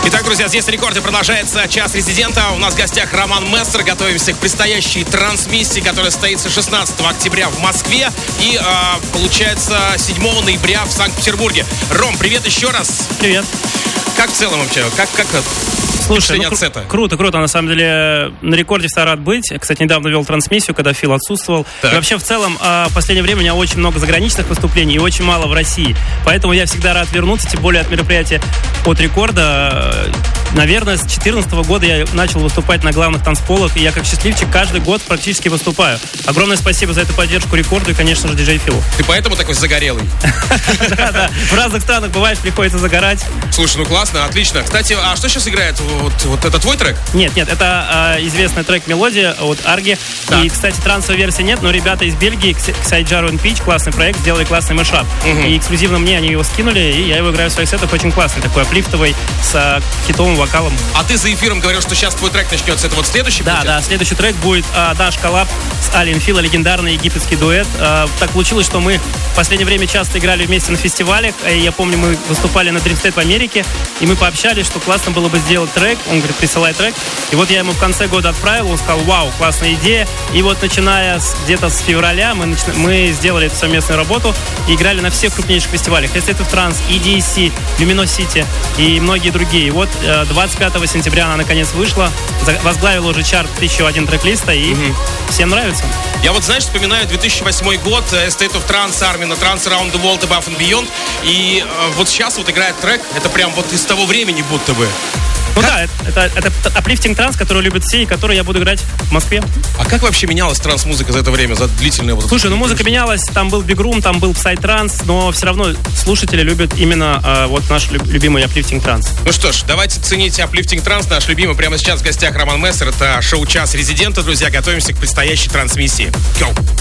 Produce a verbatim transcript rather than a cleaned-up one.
Итак, друзья, здесь на рекорде продолжается час резидента. У нас в гостях Роман Мессер. Готовимся к предстоящей трансмиссии, которая состоится шестнадцатого октября в Москве и, э, получается, седьмого ноября в Санкт-Петербурге. Ром, привет еще раз. Привет. Как в целом вообще? Как, как Слушай, ну, это? Круто, круто, на самом деле. На рекорде всегда рад быть. Кстати, недавно вел трансмиссию, когда Фил отсутствовал. И вообще, в целом, в последнее время у меня очень много заграничных выступлений и очень мало в России. Поэтому я всегда рад вернуться, тем более от мероприятия от рекорда. Наверное, с две тысячи четырнадцатого года я начал выступать на главных танцполах, и я как счастливчик каждый год практически выступаю. Огромное спасибо за эту поддержку рекорду и, конечно же, диджей Филу. Ты поэтому такой загорелый? Да, да. В разных странах бываешь, приходится загорать. Слушай, ну классно, отлично. Кстати, а что сейчас играет? Вот, вот это твой трек? Нет, нет, это э, известный трек «Мелодия» от Арги. Так. И, кстати, трансовой версии нет, но ребята из Бельгии, Ксайджару и Пич, классный проект, сделали классный мэшап. Угу. И эксклюзивно мне они его скинули, и я его играю в своих сетах, очень классный, такой аплифтовый, с э, хитовым вокалом. А ты за эфиром говорил, что сейчас твой трек начнется. Это вот следующий? Да, будет? да, следующий трек будет э, Даш Коллаб с Алиен Фила, легендарный египетский дуэт. Э, так получилось, что мы в последнее время часто играли вместе на фестивалях. И я помню, мы выступали на Dream State в Америке, и мы пообщались, что классно было бы сделать трек. Он говорит, присылай трек. И вот я ему в конце года отправил, он сказал, вау, классная идея. И вот начиная с, где-то с февраля мы, начи... мы сделали эту совместную работу и играли на всех крупнейших фестивалях. State of Trance, и ди си, Luminosity и многие другие. И вот двадцать пятого сентября она наконец вышла, возглавила уже чарт тысяча один трек-листа, и угу. всем нравится. Я вот, знаешь, вспоминаю две тысячи восьмой год, State of Trance, Армина, Trance Around the World, Above and Beyond. И э, вот сейчас вот играет трек, это прям вот из того времени будто бы. Ну как? Да, это, это, это uplifting транс, который любят все, и который я буду играть в Москве. А как вообще менялась транс-музыка за это время, за длительное вот? Слушай, ну музыка менялась, там был Big Room, там был Psy-транс, но все равно слушатели любят именно э, вот наш любимый uplifting транс. Ну что ж, давайте цените uplifting транс, наш любимый. Прямо сейчас в гостях Роман Мессер, это шоу «Час резидента», друзья. Готовимся к предстоящей трансмиссии. Go!